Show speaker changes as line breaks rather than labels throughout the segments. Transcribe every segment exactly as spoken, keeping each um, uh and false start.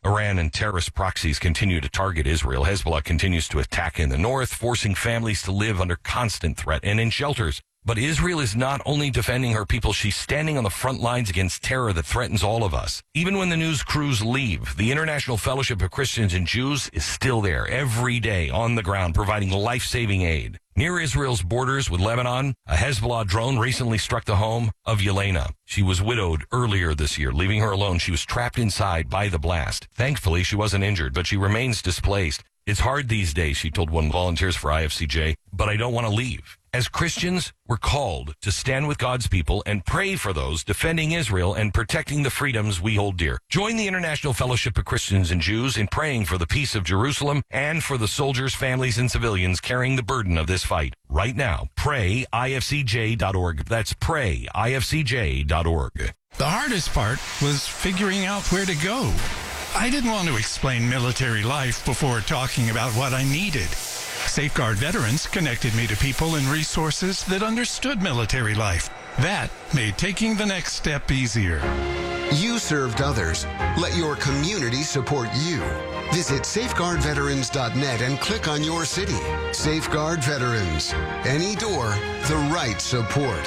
Iran and terrorist proxies continue to target Israel. Hezbollah continues to attack in the north, forcing families to live under constant threat and in shelters. But Israel is not only defending her people, she's standing on the front lines against terror that threatens all of us. Even when the news crews leave, the International Fellowship of Christians and Jews is still there every day on the ground, providing life-saving aid. Near Israel's borders with Lebanon, a Hezbollah drone recently struck the home of Yelena. She was widowed earlier this year. Leaving her alone, she was trapped inside by the blast. Thankfully, she wasn't injured, but she remains displaced. It's hard these days, she told one volunteers for I F C J, but I don't want to leave. As Christians, we're called to stand with God's people and pray for those defending Israel and protecting the freedoms we hold dear. Join the International Fellowship of Christians and Jews in praying for the peace of Jerusalem and for the soldiers, families, and civilians carrying the burden of this fight. Right now, pray I F C J dot org. That's pray I F C J dot org.
The hardest part was figuring out where to go. I didn't want to explain military life before talking about what I needed. Safeguard Veterans connected me to people and resources that understood military life. That made taking the next step easier.
You served others. Let your community support you. Visit safeguard veterans dot net and click on your city. Safeguard Veterans. Any door, the right support.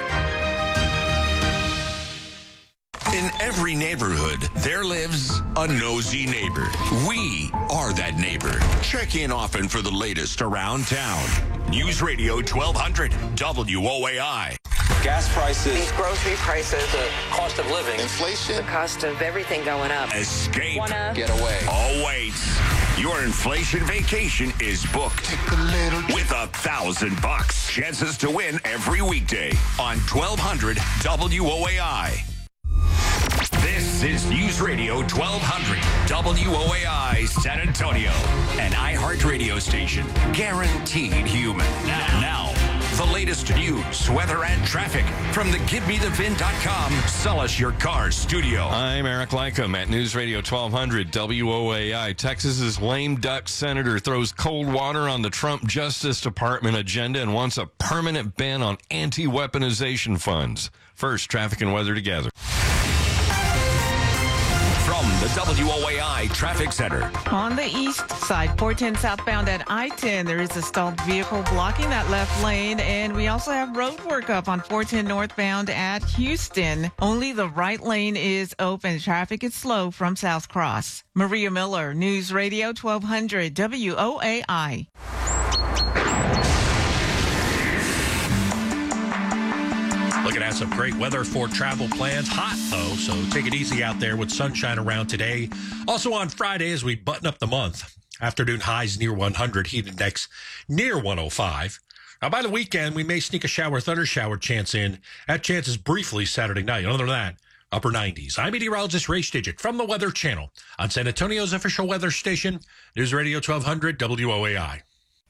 In every neighborhood, there lives a nosy neighbor. We are that neighbor. Check in often for the latest around town. News Radio twelve hundred W O A I.
Gas prices.
These grocery prices.
The cost of living.
Inflation. The cost of everything going up.
Escape.
Wanna
get away.
Oh, wait. Your inflation vacation is booked.
Take a little
with a thousand bucks. Chances to win every weekday on twelve hundred W O A I. This is News Radio twelve hundred W O A I San Antonio, an iHeart radio station, guaranteed human. Now, now, the latest news, weather, and traffic from the Give Me The V I N dot com Sell Us Your Car studio.
I'm Eric Lycum at News Radio twelve hundred W O A I. Texas's lame duck senator throws cold water on the Trump Justice Department agenda and wants a permanent ban on anti-weaponization funds. First, traffic and weather together.
From the W O A I Traffic Center.
On the east side, four ten southbound at I ten, there is a stalled vehicle blocking that left lane. And we also have road work up on four ten northbound at Houston. Only the right lane is open. Traffic is slow from South Cross. Maria Miller, News Radio twelve hundred W O A I.
Looking at some great weather for travel plans. Hot, though, so take it easy out there with sunshine around today. Also on Friday, as we button up the month, afternoon highs near one hundred, heat index near one oh five. Now, by the weekend, we may sneak a shower, thunder shower chance in. That chance is briefly Saturday night. Other than that, upper nineties. I'm meteorologist Ray Stidget from the Weather Channel on San Antonio's official weather station, News Radio twelve hundred W O A I.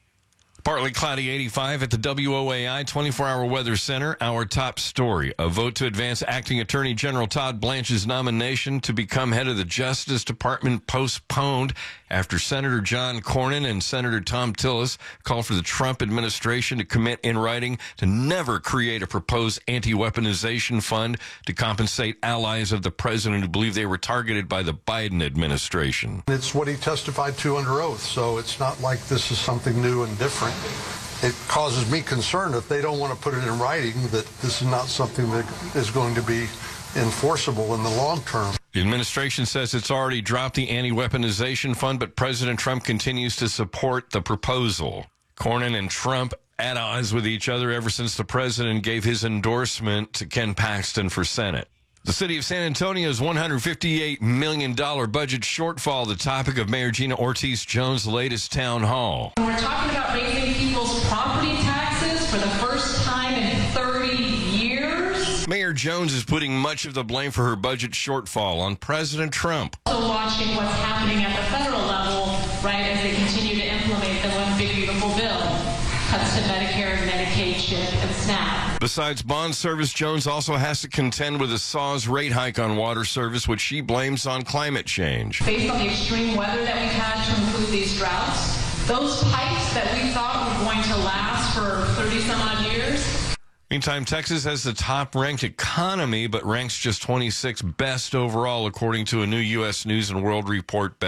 Partly cloudy, eighty-five at the W O A I twenty-four hour Weather Center. Our top story, a vote to advance Acting Attorney General Todd Blanche's nomination to become head of the Justice Department postponed after Senator John Cornyn and Senator Thom Tillis called for the Trump administration to commit in writing to never create a proposed anti-weaponization fund to compensate allies of the president who believe they were targeted by the Biden administration.
It's what he testified to under oath, so it's not like this is something new and different. It causes me concern if they don't want to put it in writing that this is not something that is going to be enforceable in the long term.
The administration says it's already dropped the anti-weaponization fund, but President Trump continues to support the proposal. Cornyn and Trump at odds with each other ever since the president gave his endorsement to Ken Paxton for Senate. The city of San Antonio's one hundred fifty-eight million dollars budget shortfall, the topic of Mayor Gina Ortiz-Jones' latest town hall.
We're talking about raising people's property taxes for the first time in thirty years.
Mayor Jones is putting much of the blame for her budget shortfall on President Trump.
Also watching what's happening at the federal level, right, as they continue to implement the one big beautiful bill. Cuts to Medicare, Medicaid, CHIP, and SNAP.
Besides bond service, Jones also has to contend with a S A W's rate hike on water service, which she blames on climate change.
Based on the extreme weather that we've had to include these droughts, those pipes that we thought were going to last for thirty some odd years.
Meantime, Texas has the top-ranked economy, but ranks just twenty-sixth best overall, according to a new U S News and World Report.